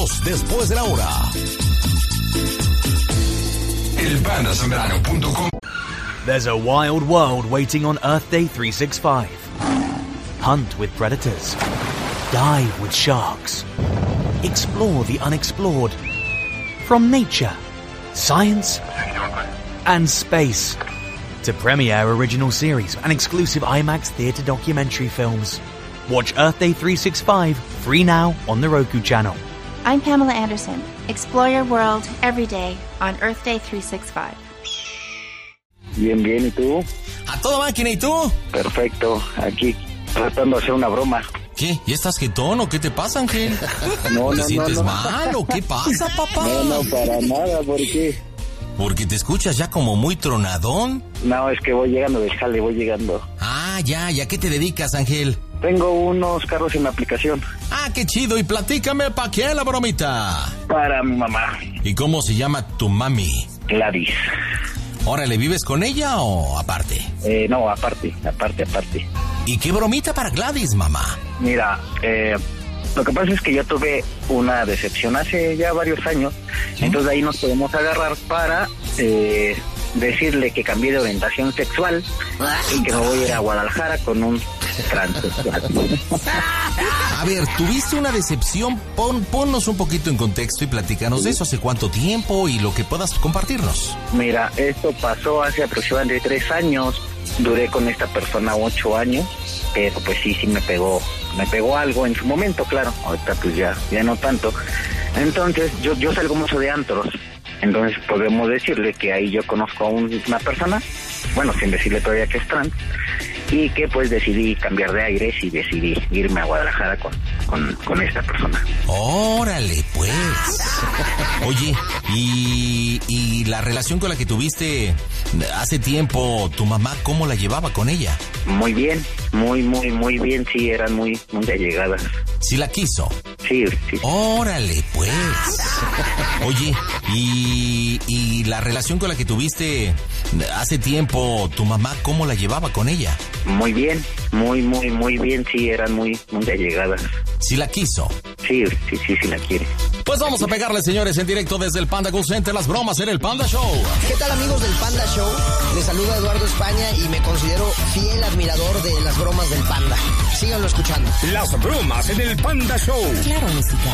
Regresamos después de la hora. elpandasambrano.com. There's a wild world waiting on Earth Day 365. Hunt with predators. Dive with sharks. Explore the unexplored. From nature, science, and space. To premiere original series and exclusive IMAX theater documentary films. Watch Earth Day 365 free now on the Roku channel. I'm Pamela Anderson. Explore your world every day on Earth Day 365. Bien, ¿y tú? A toda máquina, ¿y tú? Perfecto, aquí tratando de hacer una broma. ¿Qué? ¿Ya estás jetón o qué te pasa, Ángel? No, ¿Te no, sientes no. mal o qué pasa, papá? No, para nada, ¿por qué? Porque te escuchas ya como muy tronadón. No, es que voy llegando del jale, voy llegando. Ah, ya, ¿a qué te dedicas, Ángel? Tengo unos carros en la aplicación. Ah, qué chido, y platícame, ¿pa' qué la bromita? Para mi mamá, ¿Y cómo se llama tu mami? Gladys. Órale, ¿vives con ella o aparte? No, aparte. ¿Y qué bromita para Gladys, mamá? Mira, lo que pasa es que yo tuve una decepción hace ya varios años. Entonces ahí nos podemos agarrar para decirle que cambié de orientación sexual y que me voy a ir a Guadalajara con un transexual. A ver, ¿tuviste una decepción? Ponnos un poquito en contexto y platícanos de eso. ¿Hace cuánto tiempo y lo que puedas compartirnos? Mira, esto pasó hace aproximadamente 3 años. Duré con esta persona 8 años, pero pues sí me pegó algo en su momento, claro. Ahorita pues ya no tanto. Entonces yo salgo mucho de antros. Entonces podemos decirle que ahí yo conozco a una persona, bueno, sin decirle todavía que es trans, y que pues decidí cambiar de aires y decidí irme a Guadalajara con esta persona. Órale, pues. Oye, ¿y la relación con la que tuviste hace tiempo, tu mamá, cómo la llevaba con ella? Muy bien, muy bien, sí, eran muy allegadas. ¿Sí la quiso? Sí. Órale, pues. Oye, ¿y la relación con la que tuviste hace tiempo, tu mamá, cómo la llevaba con ella? Muy bien, muy bien, sí, eran muy allegadas. ¿Sí la quiso? Sí la quiere. Pues vamos a pegarle, señores, en directo desde el Panda Cool Center, las bromas en el Panda Show. ¿Qué tal, amigos del Panda Show? Les saluda Eduardo España y me considero fiel admirador de las bromas del Panda. Síganlo escuchando. Las bromas en el Panda Show. Claro, música.